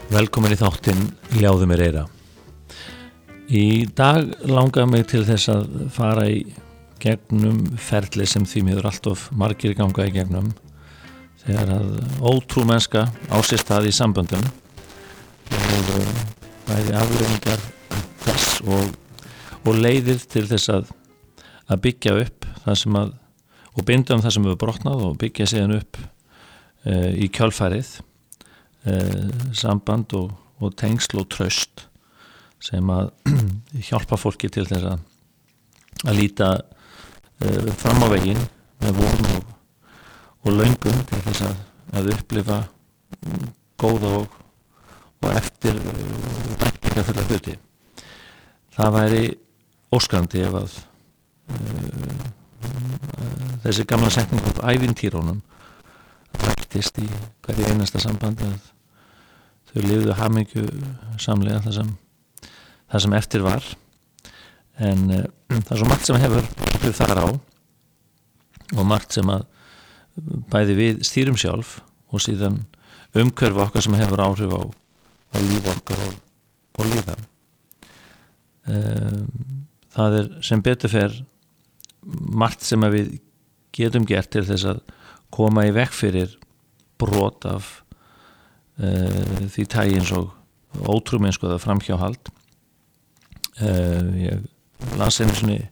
Velkomin í þáttinn Ljáðu mér eyra. Í dag langar mig til þess að fara í gegnum ferli sem því miður alltof margir ganga í gegnum þegar að ótrú mennska á sér stað í samböndum og bæði afleiðingar þess og leiðir til þess að byggja upp það sem að og binda það sem hefur brotnað og byggja síðan upp í kjölfarið samband og tengsl og traust sem að hjálpa fólki til þess að líta fram á veginn með von og löngun til þess að upplifa góða og eftir væntingafulla hluti. Það væri óskandi ef að þessi gamla setning út ævintýrunum ræktist í hverju einasta sambandi að þau lifðu hamingju samlega það sem eftir var en það er svo margt sem hefur áhrif þar á og margt sem að bæði við stýrum sjálf og síðan umhverfi okkar sem hefur áhrif á líf okkar og líðan. Það er sem betur fer margt sem að við getum gert til þess að koma í veg fyrir brot af því tagi eins og ótrúmennsku eða framhjáhald. Ég las einu sinni